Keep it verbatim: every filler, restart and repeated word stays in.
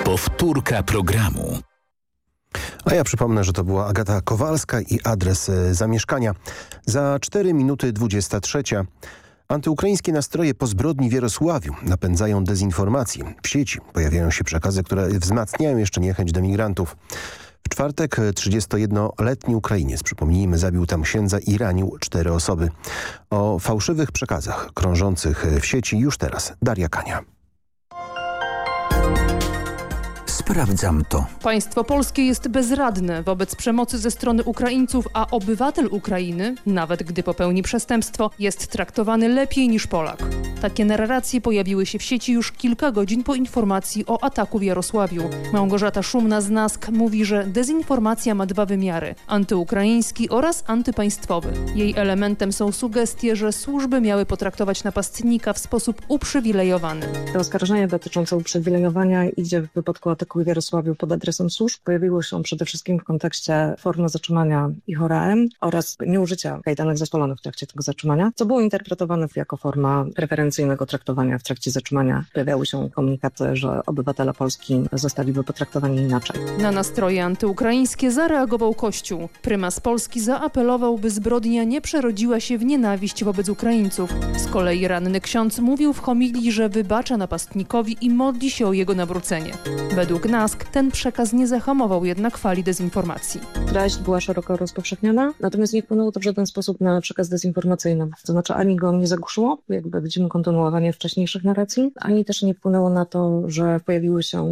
Powtórka programu. A ja przypomnę, że to była Agata Kowalska i adres zamieszkania. Za cztery minuty dwudziesta trzecia. Antyukraińskie nastroje po zbrodni w Jarosławiu napędzają dezinformację. W sieci pojawiają się przekazy, które wzmacniają jeszcze niechęć do migrantów. W czwartek trzydziestojednoletni Ukrainiec, przypomnijmy, zabił tam księdza i ranił cztery osoby. O fałszywych przekazach krążących w sieci już teraz Daria Kania. Sprawdzam to. Państwo polskie jest bezradne wobec przemocy ze strony Ukraińców, a obywatel Ukrainy, nawet gdy popełni przestępstwo, jest traktowany lepiej niż Polak. Takie narracje pojawiły się w sieci już kilka godzin po informacji o ataku w Jarosławiu. Małgorzata Szumna z NASK mówi, że dezinformacja ma dwa wymiary – antyukraiński oraz antypaństwowy. Jej elementem są sugestie, że służby miały potraktować napastnika w sposób uprzywilejowany. Te oskarżenia dotyczące uprzywilejowania idzie w wypadku ataku w Jarosławiu pod adresem służb. Pojawiły się przede wszystkim w kontekście formy zatrzymania Ichora-M oraz nieużycia kajdanek zespolonych w trakcie tego zatrzymania, co było interpretowane jako forma preferencyjnego traktowania w trakcie zatrzymania. Pojawiały się komunikaty, że obywatele Polski zostaliby potraktowani inaczej. Na nastroje antyukraińskie zareagował Kościół. Prymas Polski zaapelował, by zbrodnia nie przerodziła się w nienawiść wobec Ukraińców. Z kolei ranny ksiądz mówił w homilii, że wybacza napastnikowi i modli się o jego nawrócenie. Według NASK ten przekaz nie zahamował jednak fali dezinformacji. Treść była szeroko rozpowszechniona, natomiast nie wpłynęło to w żaden sposób na przekaz dezinformacyjny. To znaczy ani go nie zagłuszyło, jakby widzimy kontynuowanie wcześniejszych narracji, ani też nie wpłynęło na to, że pojawiły się